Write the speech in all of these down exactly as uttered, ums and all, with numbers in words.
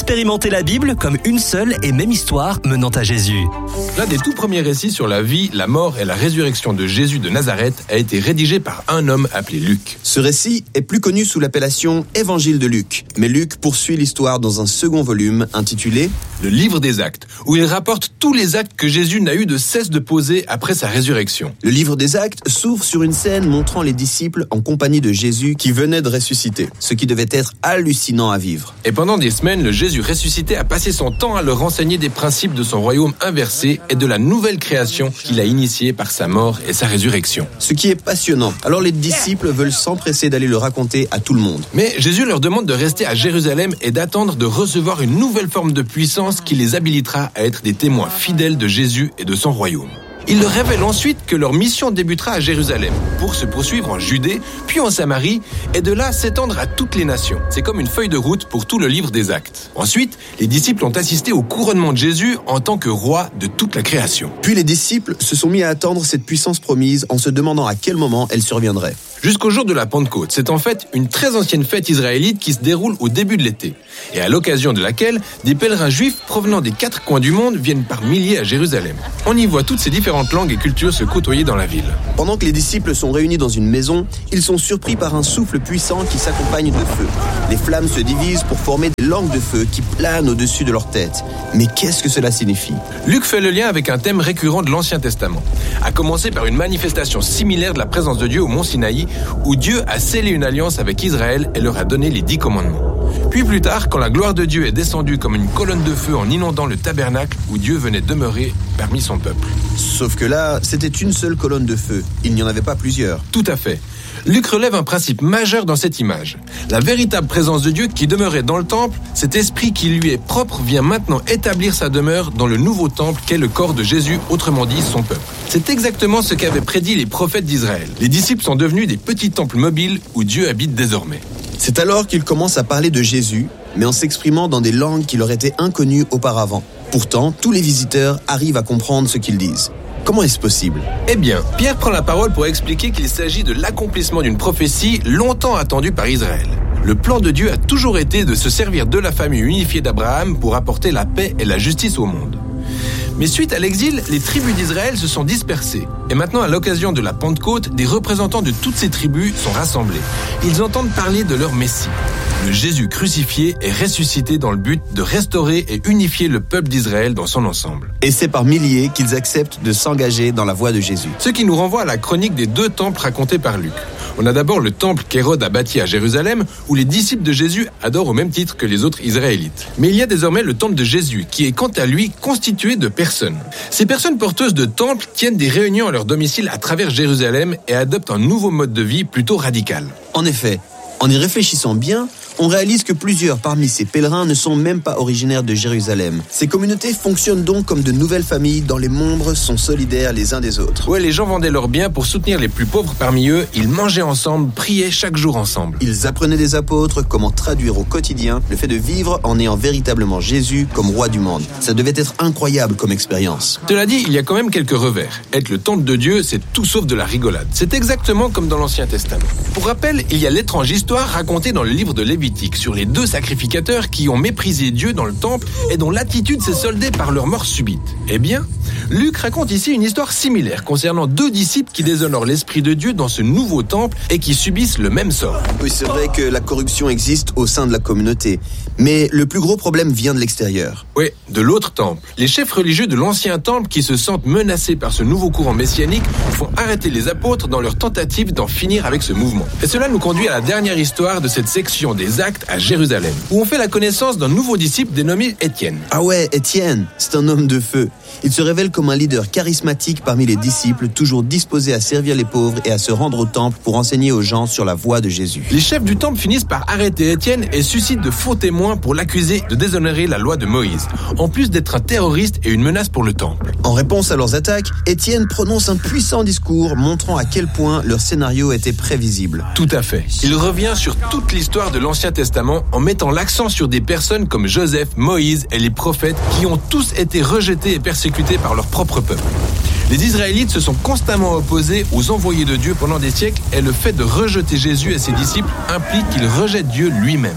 Expérimentez la Bible comme une seule et même histoire menant à Jésus. L'un des tout premiers récits sur la vie, la mort et la résurrection de Jésus de Nazareth a été rédigé par un homme appelé Luc. Ce récit est plus connu sous l'appellation Évangile de Luc. Mais Luc poursuit l'histoire dans un second volume intitulé Le livre des actes, où il rapporte tous les actes que Jésus n'a eu de cesse de poser après sa résurrection. Le livre des actes s'ouvre sur une scène montrant les disciples en compagnie de Jésus qui venait de ressusciter, ce qui devait être hallucinant à vivre. Et pendant des semaines, le Jésus ressuscité a passé son temps à leur enseigner des principes de son royaume inversé et de la nouvelle création qu'il a initiée par sa mort et sa résurrection. Ce qui est passionnant. Alors les disciples veulent s'empresser d'aller le raconter à tout le monde. Mais Jésus leur demande de rester à Jérusalem et d'attendre de recevoir une nouvelle forme de puissance qui les habilitera à être des témoins fidèles de Jésus et de son royaume. Il leur révèle ensuite que leur mission débutera à Jérusalem, pour se poursuivre en Judée, puis en Samarie, et de là s'étendre à toutes les nations. C'est comme une feuille de route pour tout le livre des Actes. Ensuite, les disciples ont assisté au couronnement de Jésus en tant que roi de toute la création. Puis les disciples se sont mis à attendre cette puissance promise en se demandant à quel moment elle surviendrait. Jusqu'au jour de la Pentecôte, c'est en fait une très ancienne fête israélite qui se déroule au début de l'été, et à l'occasion de laquelle des pèlerins juifs provenant des quatre coins du monde viennent par milliers à Jérusalem. On y voit toutes ces différentes langues et cultures se côtoyer dans la ville. Pendant que les disciples sont réunis dans une maison, ils sont surpris par un souffle puissant qui s'accompagne de feu. Les flammes se divisent pour former des langues de feu qui planent au-dessus de leur tête. Mais qu'est-ce que cela signifie ? Luc fait le lien avec un thème récurrent de l'Ancien Testament, à commencer par une manifestation similaire de la présence de Dieu au mont Sinaï, où Dieu a scellé une alliance avec Israël et leur a donné les dix commandements. Puis plus tard, quand la gloire de Dieu est descendue comme une colonne de feu en inondant le tabernacle où Dieu venait demeurer parmi son peuple. Sauf que là, c'était une seule colonne de feu. Il n'y en avait pas plusieurs. Tout à fait. Luc relève un principe majeur dans cette image. La véritable présence de Dieu qui demeurait dans le temple, cet esprit qui lui est propre vient maintenant établir sa demeure dans le nouveau temple qu'est le corps de Jésus, autrement dit son peuple. C'est exactement ce qu'avaient prédit les prophètes d'Israël. Les disciples sont devenus des petits temples mobiles où Dieu habite désormais. C'est alors qu'ils commencent à parler de Jésus, mais en s'exprimant dans des langues qui leur étaient inconnues auparavant. Pourtant, tous les visiteurs arrivent à comprendre ce qu'ils disent. Comment est-ce possible ? Eh bien, Pierre prend la parole pour expliquer qu'il s'agit de l'accomplissement d'une prophétie longtemps attendue par Israël. Le plan de Dieu a toujours été de se servir de la famille unifiée d'Abraham pour apporter la paix et la justice au monde. Mais suite à l'exil, les tribus d'Israël se sont dispersées. Et maintenant, à l'occasion de la Pentecôte, des représentants de toutes ces tribus sont rassemblés. Ils entendent parler de leur Messie. Le Jésus crucifié est ressuscité dans le but de restaurer et unifier le peuple d'Israël dans son ensemble. Et c'est par milliers qu'ils acceptent de s'engager dans la voie de Jésus. Ce qui nous renvoie à la chronique des deux temples racontés par Luc. On a d'abord le temple qu'Hérode a bâti à Jérusalem, où les disciples de Jésus adorent au même titre que les autres Israélites. Mais il y a désormais le temple de Jésus, qui est quant à lui constitué de personnes. Ces personnes porteuses de temples tiennent des réunions à leur domicile à travers Jérusalem et adoptent un nouveau mode de vie plutôt radical. En effet, en y réfléchissant bien, on réalise que plusieurs parmi ces pèlerins ne sont même pas originaires de Jérusalem. Ces communautés fonctionnent donc comme de nouvelles familles dont les membres sont solidaires les uns des autres. Ouais, les gens vendaient leurs biens pour soutenir les plus pauvres parmi eux, ils mangeaient ensemble, priaient chaque jour ensemble. Ils apprenaient des apôtres comment traduire au quotidien le fait de vivre en ayant véritablement Jésus comme roi du monde. Ça devait être incroyable comme expérience. Cela dit, il y a quand même quelques revers. Être le temple de Dieu, c'est tout sauf de la rigolade. C'est exactement comme dans l'Ancien Testament. Pour rappel, il y a l'étrange histoire racontée dans le livre de Lévitique sur les deux sacrificateurs qui ont méprisé Dieu dans le temple et dont l'attitude s'est soldée par leur mort subite. Eh bien, Luc raconte ici une histoire similaire concernant deux disciples qui déshonorent l'Esprit de Dieu dans ce nouveau temple et qui subissent le même sort. Oui, c'est vrai que la corruption existe au sein de la communauté, mais le plus gros problème vient de l'extérieur. Oui, de l'autre temple. Les chefs religieux de l'ancien temple qui se sentent menacés par ce nouveau courant messianique font arrêter les apôtres dans leur tentative d'en finir avec ce mouvement. Et cela nous conduit à la dernière histoire de cette section des Actes à Jérusalem, où on fait la connaissance d'un nouveau disciple dénommé Étienne. Ah ouais, Étienne, c'est un homme de feu. Il se révèle comme un leader charismatique parmi les disciples, toujours disposé à servir les pauvres et à se rendre au temple pour enseigner aux gens sur la voie de Jésus. Les chefs du temple finissent par arrêter Étienne et suscitent de faux témoins pour l'accuser de déshonorer la loi de Moïse, en plus d'être un terroriste et une menace pour le temple. En réponse à leurs attaques, Étienne prononce un puissant discours montrant à quel point leur scénario était prévisible. Tout à fait. Il revient sur toute l'histoire de l'Ancien Testament en mettant l'accent sur des personnes comme Joseph, Moïse et les prophètes qui ont tous été rejetés et persécutés par leur propre peuple. Les Israélites se sont constamment opposés aux envoyés de Dieu pendant des siècles et le fait de rejeter Jésus et ses disciples implique qu'ils rejettent Dieu lui-même.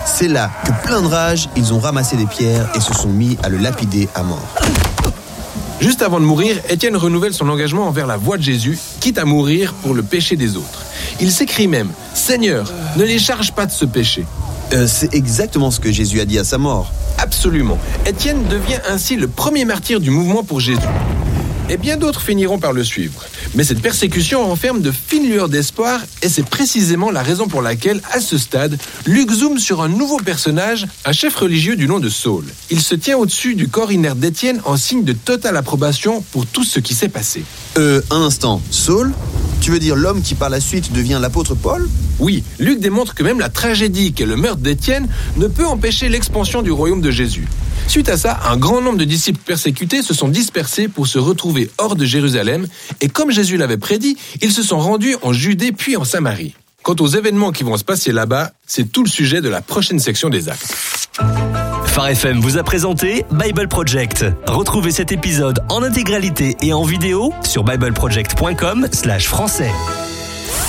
C'est là que, plein de rage, ils ont ramassé des pierres et se sont mis à le lapider à mort. Juste avant de mourir, Étienne renouvelle son engagement envers la voie de Jésus, quitte à mourir pour le péché des autres. Il s'écrie même « Seigneur, ne les charge pas de ce péché ». Euh, c'est exactement ce que Jésus a dit à sa mort. Absolument. Étienne devient ainsi le premier martyr du mouvement pour Jésus. Et bien d'autres finiront par le suivre. Mais cette persécution renferme de fines lueurs d'espoir et c'est précisément la raison pour laquelle, à ce stade, Luc zoome sur un nouveau personnage, un chef religieux du nom de Saul. Il se tient au-dessus du corps inerte d'Étienne en signe de totale approbation pour tout ce qui s'est passé. Euh, un instant. Saul ? Tu veux dire l'homme qui par la suite devient l'apôtre Paul ? Oui, Luc démontre que même la tragédie qu'est le meurtre d'Étienne ne peut empêcher l'expansion du royaume de Jésus. Suite à ça, un grand nombre de disciples persécutés se sont dispersés pour se retrouver hors de Jérusalem et comme Jésus l'avait prédit, ils se sont rendus en Judée puis en Samarie. Quant aux événements qui vont se passer là-bas, c'est tout le sujet de la prochaine section des Actes. Phare F M vous a présenté Bible Project. Retrouvez cet épisode en intégralité et en vidéo sur bible project point com slash français.